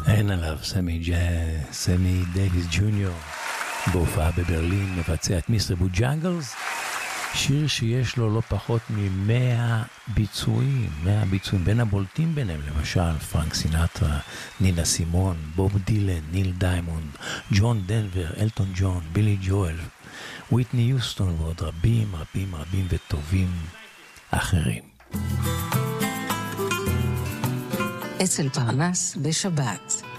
אין עליו, סמי דייוויס ג'וניור, בהופעה בברלין, מבצע את מיסטר בוג'אנגלס, שיר שיש לו לא פחות מ100 ביצועים, 100 ביצועים, בין הבולטים ביניהם, למשל פרנק סינטרה, נינה סימון, בוב דילן, ניל דיימונד, ג'ון דנבר, אלטון ג'ון, בילי ג'ואל, וויטני יוסטון ועוד רבים רבים רבים וטובים אחרים. אצל פרנס בשבת.